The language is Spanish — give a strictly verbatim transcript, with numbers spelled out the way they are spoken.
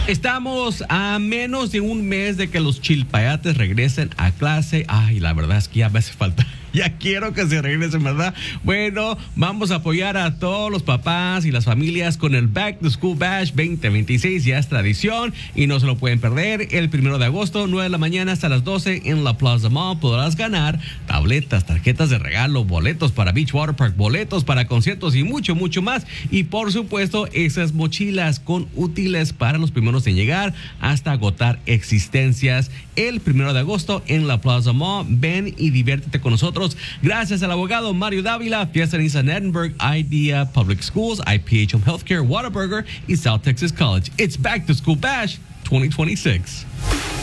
Estamos a menos de un mes de que los chilpayates regresen a clase. Ay, la verdad es que ya me hace falta. Ya quiero que se regresen, ¿verdad? Bueno, vamos a apoyar a todos los papás y las familias con el Back to School Bash veinte veintiséis. Ya es tradición y no se lo pueden perder. El primero de agosto, nueve de la mañana hasta las doce en la Plaza Mall. Podrás ganar tabletas, tarjetas de regalo, boletos para Beach Water Park, boletos para conciertos y mucho, mucho más. Y por supuesto, esas mochilas con útiles para los primeros en llegar hasta agotar existencias. El primero de agosto en la Plaza Mall. Ven y diviértete con nosotros. Gracias al abogado Mario Dávila, Fiesta Nissan Edinburgh, Idea Public Schools, I P H M Healthcare, Whataburger y South Texas College. It's Back to School Bash twenty twenty-six.